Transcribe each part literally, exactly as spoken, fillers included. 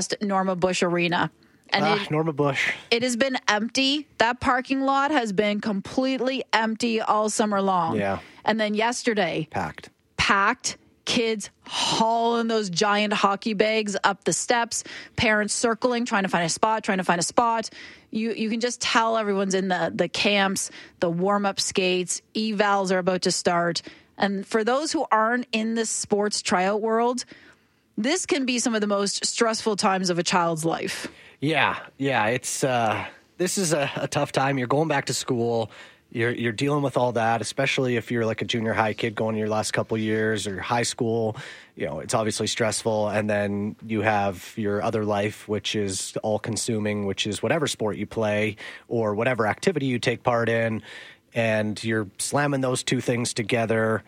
just Norma Bush Arena. And ah, it, Norma Bush. It has been empty. That parking lot has been completely empty all summer long. Yeah. And then yesterday, Packed. Packed. Kids hauling those giant hockey bags up the steps, parents circling, trying to find a spot, trying to find a spot. You you can just tell everyone's in the, the camps, the warm-up skates, evals are about to start. And for those who aren't in the sports tryout world, this can be some of the most stressful times of a child's life. Yeah, yeah, it's uh, this is a, a tough time. You're going back to school. You're you're dealing with all that, especially if you're like a junior high kid going your last couple years or high school. You know, it's obviously stressful. And then you have your other life, which is all consuming, which is whatever sport you play or whatever activity you take part in. And you're slamming those two things together.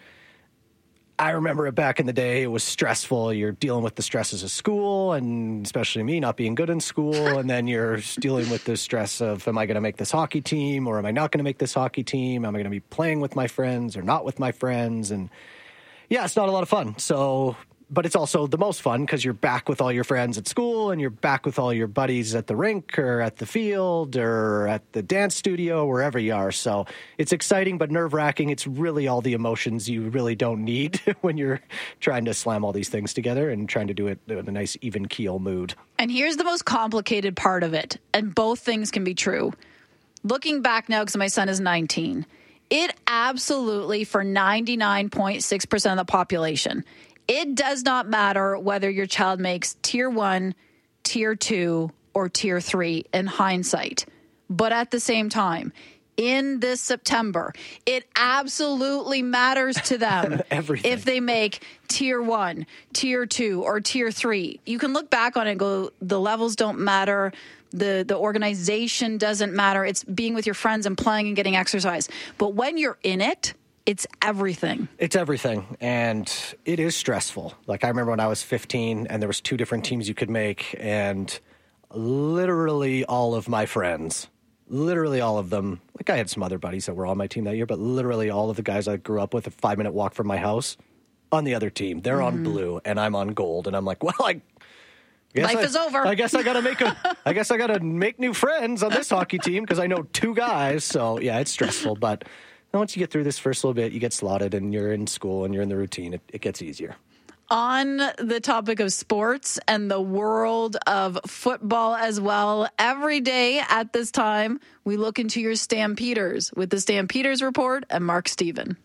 I remember it back in the day. It was stressful. You're dealing with the stresses of school, and especially me not being good in school. And then you're dealing with the stress of, am I going to make this hockey team or am I not going to make this hockey team? Am I going to be playing with my friends or not with my friends? And yeah, it's not a lot of fun. So, but it's also the most fun because you're back with all your friends at school and you're back with all your buddies at the rink or at the field or at the dance studio, wherever you are. So it's exciting, but nerve-wracking. It's really all the emotions you really don't need when you're trying to slam all these things together and trying to do it in a nice, even keel mood. And here's the most complicated part of it, and both things can be true. Looking back now, because my son is nineteen, it absolutely, for ninety-nine point six percent of the population, it does not matter whether your child makes tier one, tier two, or tier three in hindsight. But at the same time, in this September, it absolutely matters to them if they make tier one, tier two, or tier three. You can look back on it and go, the levels don't matter. The, the organization doesn't matter. It's being with your friends and playing and getting exercise. But when you're in it, it's everything. It's everything, and it is stressful. Like, I remember when I was fifteen, and there was two different teams you could make, and literally all of my friends, literally all of them, like I had some other buddies that were on my team that year, but literally all of the guys I grew up with, a five-minute walk from my house, on the other team. They're mm. on blue, and I'm on gold, and I'm like, well, I... Life I, is over. I guess I gotta make a. I guess I gotta make new friends on this hockey team because I know two guys. So yeah, it's stressful, but once you get through this first little bit, you get slotted and you're in school and you're in the routine. It, it gets easier. On the topic of sports and the world of football as well, every day at this time, we look into your Stampeders with the Stampeders Report and Mark Steven.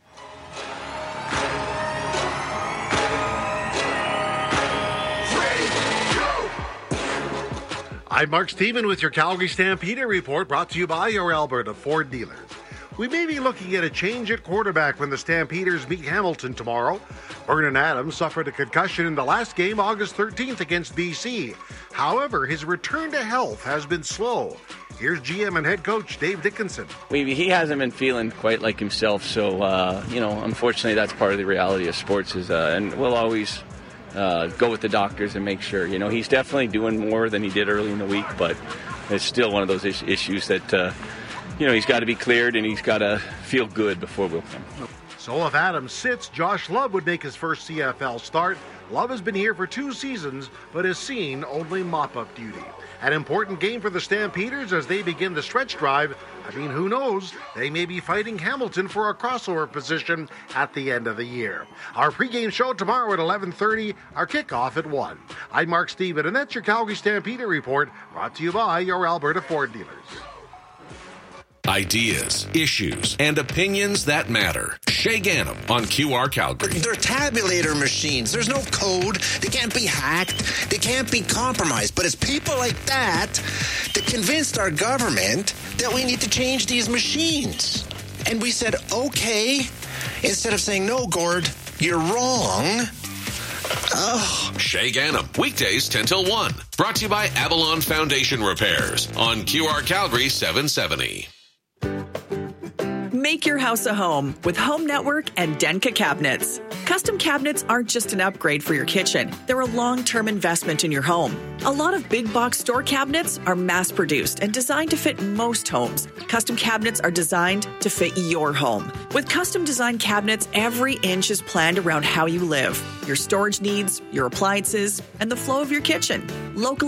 I'm Mark Steven with your Calgary Stampeder Report, brought to you by your Alberta Ford dealers. We may be looking at a change at quarterback when the Stampeders meet Hamilton tomorrow. Vernon Adams suffered a concussion in the last game August thirteenth against B C. However, his return to health has been slow. Here's G M and head coach Dave Dickinson. We, he hasn't been feeling quite like himself, so, uh, you know, unfortunately that's part of the reality of sports, is, uh, and we'll always... Uh, go with the doctors and make sure. You know, he's definitely doing more than he did early in the week, but it's still one of those is- issues that, uh, you know, he's got to be cleared and he's got to feel good before we'll come. So if Adams sits, Josh Love would make his first C F L start. Love has been here for two seasons, but has seen only mop-up duty. An important game for the Stampeders as they begin the stretch drive. I mean, who knows? They may be fighting Hamilton for a crossover position at the end of the year. Our pregame show tomorrow at eleven thirty, our kickoff at one. I'm Mark Steven, and that's your Calgary Stampeder Report, brought to you by your Alberta Ford dealers. Ideas, issues, and opinions that matter. Shay Ganem on Q R Calgary. They're tabulator machines. There's no code. They can't be hacked. They can't be compromised. But it's people like that that convinced our government that we need to change these machines. And we said, okay, instead of saying, no, Gord, you're wrong. Oh. Shay Ganem, weekdays ten till one. Brought to you by Avalon Foundation Repairs on Q R Calgary seven seventy. Make your house a home with Home Network and Denka Cabinets. Custom cabinets aren't just an upgrade for your kitchen. They're a long-term investment in your home. A lot of big box store cabinets are mass-produced and designed to fit most homes. Custom cabinets are designed to fit your home. With custom design cabinets, every inch is planned around how you live, your storage needs, your appliances, and the flow of your kitchen. Local